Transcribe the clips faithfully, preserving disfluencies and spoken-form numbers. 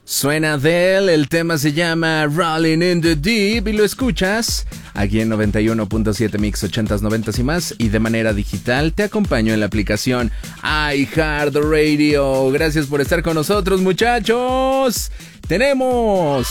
Suena Adele, el tema se llama Rolling in the Deep y lo escuchas aquí en noventa y uno punto siete Mix ochentas, noventas y más, y de manera digital te acompaño en la aplicación iHeartRadio. Gracias por estar con nosotros, muchachos. Tenemos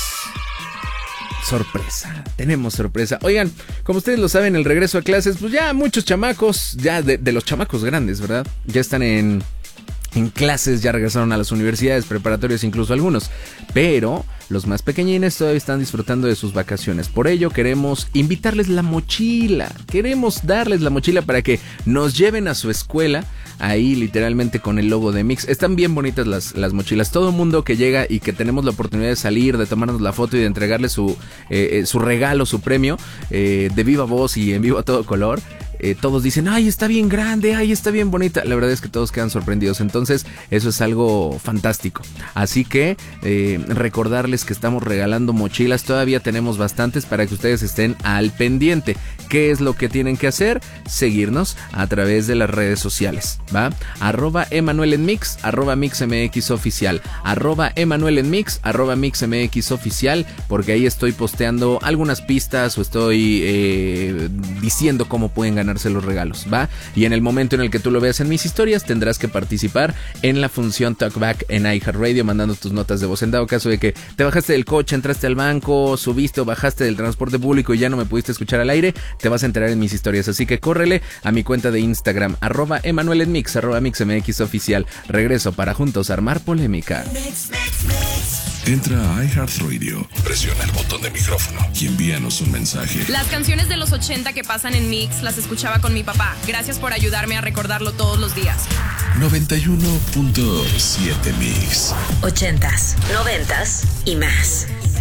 sorpresa, tenemos sorpresa. Oigan, como ustedes lo saben, el regreso a clases, pues ya muchos chamacos, ya de, de los chamacos grandes, ¿verdad? Ya están en... En clases, ya regresaron a las universidades, preparatorias, incluso algunos. Pero los más pequeñines todavía están disfrutando de sus vacaciones. Por ello queremos invitarles la mochila. Queremos darles la mochila para que nos lleven a su escuela. Ahí literalmente con el logo de Mix. Están bien bonitas las, las mochilas. Todo el mundo que llega y que tenemos la oportunidad de salir, de tomarnos la foto y de entregarle su, eh, su regalo, su premio, eh, de viva voz y en vivo a todo color. Eh, todos dicen, ay, está bien grande, ay, está bien bonita. La verdad es que todos quedan sorprendidos. Entonces, eso es algo fantástico. Así que, eh, recordarles que estamos regalando mochilas. Todavía tenemos bastantes para que ustedes estén al pendiente. ¿Qué es lo que tienen que hacer? Seguirnos a través de las redes sociales, ¿va? Arroba Emanuel en Mix, arroba MixMX oficial, arroba Emanuel en Mix, arroba MixMX oficial, porque ahí estoy posteando algunas pistas o estoy eh, diciendo cómo pueden ganarse los regalos, ¿va? Y en el momento en el que tú lo veas en mis historias, tendrás que participar en la función Talkback en iHeartRadio, mandando tus notas de voz. En dado caso de que te bajaste del coche, entraste al banco, subiste o bajaste del transporte público y ya no me pudiste escuchar al aire, te vas a enterar en mis historias. Así que córrele a mi cuenta de Instagram, arroba Emanuel en Mix, arroba MixMX oficial. Regreso para juntos armar polémica. Mix, mix, mix. Entra a iHeartRadio, presiona el botón de micrófono y envíanos un mensaje. Las canciones de los ochenta que pasan en Mix las escuchaba con mi papá. Gracias por ayudarme a recordarlo todos los días. noventa y uno punto siete Mix. Ochentas, noventas y más.